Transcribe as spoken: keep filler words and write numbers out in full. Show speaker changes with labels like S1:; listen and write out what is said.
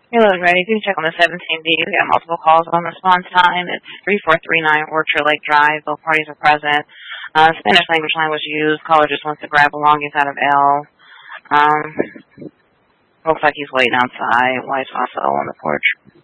S1: Hello, ready? You can check on the seventeen D. We got multiple calls on response time. It's three four three nine Orchard Lake Drive. Both parties are present. Uh, Spanish language line was used. Caller just wants to grab belongings out of L. Um, looks like he's waiting outside. Wife's also on the porch.